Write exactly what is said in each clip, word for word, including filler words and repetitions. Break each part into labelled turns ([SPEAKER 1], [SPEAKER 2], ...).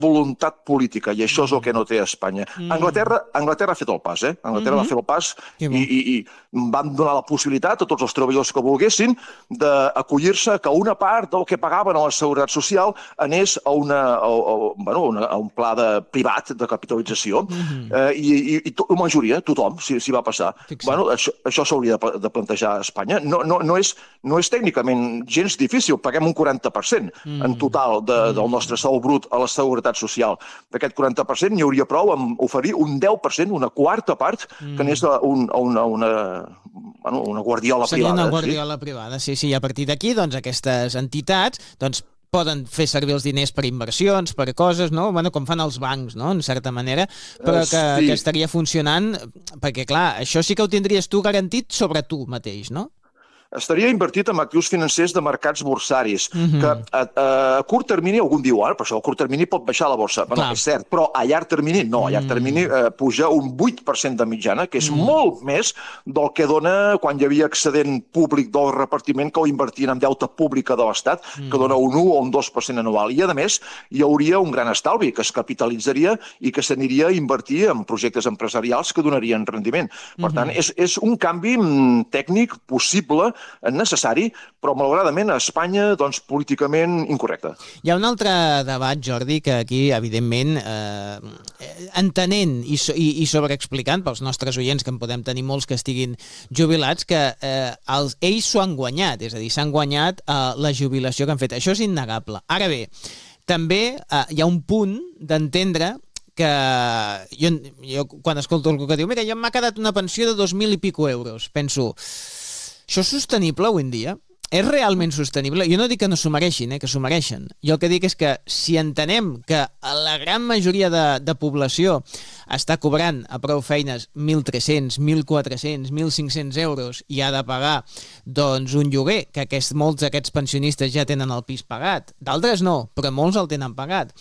[SPEAKER 1] voluntat política, i això és el que no té Espanya. Mm. Anglaterra, Anglaterra ha fet el pas, eh? Anglaterra mm-hmm. va fer el pas i, i, i van donar la possibilitat a tots els treballadors que volguessin d'acollir-se que una part del que pagaven a la Seguretat Social anés a, una, a, a, bueno, una, a un pla de, privat de capitalització. Mm-hmm. eh, I i, i to, la majoria, tothom, s'hi si va passar. Bueno, això això s'hauria de, de plantejar a Espanya. No, no, no, és, no és tècnicament gens difícil. Paguem un quaranta per cent mm. en total de, del nostre sou brut a la Seguretat Social. D'aquest quaranta per cent n'hi hauria prou amb oferir un deu per cent, una quarta part, mm. que anés a, un, a una, una, bueno, una guardiola
[SPEAKER 2] Seria
[SPEAKER 1] privada.
[SPEAKER 2] Seria una guardiola sí? privada, sí, sí. I a partir d'aquí, doncs, aquestes entitats doncs, poden fer servir els diners per inversions, per coses, no? Bueno, com fan els bancs, no? En certa manera, però que, sí. que estaria funcionant, perquè, clar, això sí que ho tindries tu garantit sobre tu mateix, no?
[SPEAKER 1] Estaria invertit en actius financers de mercats borsaris, mm-hmm. que a, a curt termini, algun diu, ah, però això a curt termini pot baixar la borsa. Bueno, és cert, però a llarg termini no, a llarg termini eh, puja un vuit per cent de mitjana, que és mm. molt més del que dona quan hi havia excedent públic del repartiment que ho invertien en deute pública de l'Estat, mm. que dona un u o un dos per cent anual. I, a més, hi hauria un gran estalvi que es capitalitzaria i que s'aniria a invertir en projectes empresarials que donarien rendiment. Per mm-hmm. tant, és, és un canvi tècnic possible, necessari, però malauradament a Espanya, doncs, políticament incorrecte.
[SPEAKER 2] Hi ha un altre debat, Jordi, que aquí, evidentment, eh, entenent i, so, i, i sobreexplicant pels nostres oients, que en podem tenir molts que estiguin jubilats, que eh, els, ells s'ho han guanyat, és a dir, s'han guanyat eh, la jubilació que han fet. Això és innegable. Ara bé, també eh, hi ha un punt d'entendre que jo, jo quan escolto algú que diu mira, ja m'ha quedat una pensió de dos mil i pico euros, penso, això és sostenible avui en dia? És realment sostenible? Jo no dic que no s'ho mereixin, eh, que s'ho mereixen. Jo el que dic és que si entenem que la gran majoria de, de població està cobrant a prou feines mil tres-cents, mil quatre-cents, mil cinc-cents euros i ha de pagar doncs, un lloguer, que aquest, molts d'aquests pensionistes ja tenen el pis pagat. D'altres no, però molts el tenen pagat.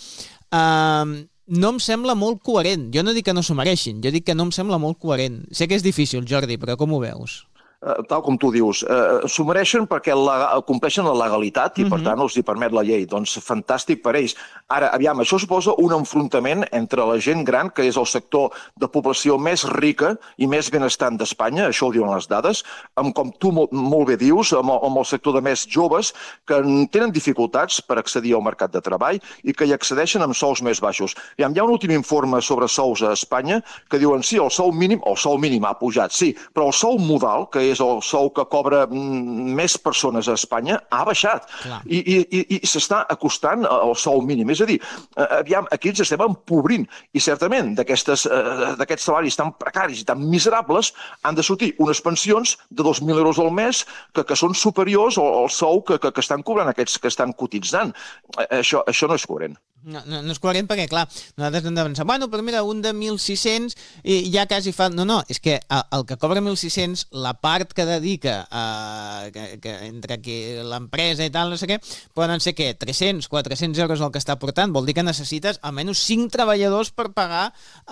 [SPEAKER 2] Uh, no em sembla molt coherent. Jo no dic que no s'ho mereixin, jo dic que no em sembla molt coherent. Sé que és difícil, Jordi, però com ho veus?
[SPEAKER 1] Uh, tal com tu dius, uh, s'ho mereixen perquè la, compleixen la legalitat i, uh-huh. per tant, els hi permet la llei. Doncs fantàstic per ells. Ara, aviam, això suposa un enfrontament entre la gent gran, que és el sector de població més rica i més benestant d'Espanya, això ho diuen les dades, amb, com tu molt, molt bé dius, amb, amb el sector de més joves, que tenen dificultats per accedir al mercat de treball i que hi accedeixen amb sous més baixos. Aviam, hi ha un últim informe sobre sous a Espanya que diuen, sí, el sou mínim, el sou mínim ha pujat, sí, però el sou modal, que és el sou que cobra més persones a Espanya, ha baixat. I, i, i s'està acostant al sou mínim. És a dir, aviam, aquí ens estem empobrint. I certament, d'aquests salaris tan precaris i tan miserables han de sortir unes pensions de dos mil euros al mes que, que són superiors al, al sou que, que, que estan cobrant aquests que estan cotitzant. Això, això no és coherent.
[SPEAKER 2] No, no, no és coherent perquè, clar, nosaltres hem de pensar, bueno, però mira, un de mil sis-cents i ja quasi fa... No, no, és que el que cobra mil sis-cents, la part que dedica a, que, que entre l'empresa i tal, no sé què, poden ser, què, tres-cents, quatre-cents euros el que està portant, vol dir que necessites almenys cinc treballadors per pagar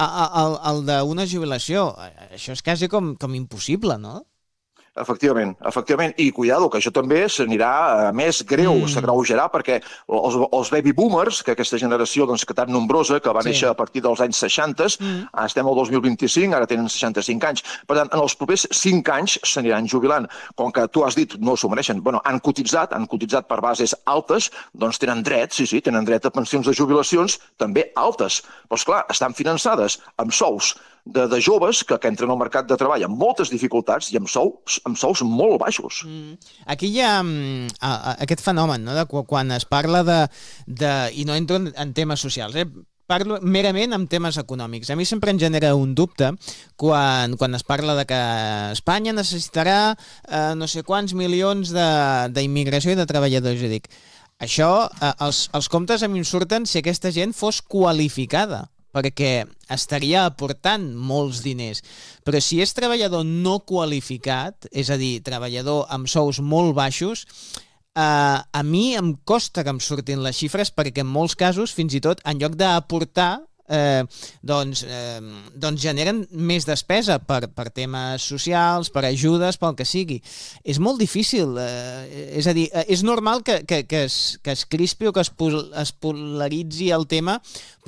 [SPEAKER 2] el, el d'una jubilació. Això és quasi com, com impossible, no?
[SPEAKER 1] Efectivament, efectivament. I cuidado, que això també s'anirà més greu, mm. s'agreujarà, perquè els, els baby boomers, que aquesta generació doncs, que tan nombrosa, que va sí. néixer a partir dels anys seixanta, mm. estem al dos mil vint-i-cinc, ara tenen seixanta-cinc anys. Per tant, en els propers cinc anys s'aniran jubilant. Com que tu has dit, no s'ho mereixen, bueno, han cotitzat, han cotitzat per bases altes, doncs tenen dret, sí, sí, tenen dret a pensions de jubilacions també altes. Però, esclar, estan finançades amb sous de, de joves que, que entren al mercat de treball amb moltes dificultats i amb sous, amb sous molt baixos.
[SPEAKER 2] Mm. Aquí hi ha um, a, a, aquest fenomen, no?, de quan es parla de... de i no entro en, en temes socials, eh? Parlo merament en temes econòmics. A mi sempre em genera un dubte quan, quan es parla de que Espanya necessitarà eh, no sé quants milions d'immigració i de treballadors. Jo dic, això, eh, els, els comptes a mi em surten si aquesta gent fos qualificada, perquè estaria aportant molts diners. Però si és treballador no qualificat, és a dir, treballador amb sous molt baixos, eh, a mi em costa que em surtin les xifres perquè en molts casos, fins i tot, en lloc d'aportar, eh, doncs, eh, doncs generen més despesa per, per temes socials, per ajudes, pel que sigui. És molt difícil, eh, és a dir, és normal que, que, que, es, que es crispi o que es, pol, es polaritzi el tema,